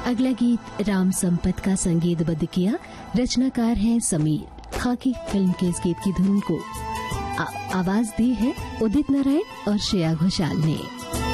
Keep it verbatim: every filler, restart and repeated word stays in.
अगला गीत राम संपत का संगीतबद्ध किया, रचनाकार हैं समीर। खाकी फिल्म के इस गीत की धुन को आ, आवाज दी है उदित नारायण और श्रेया घोषाल ने।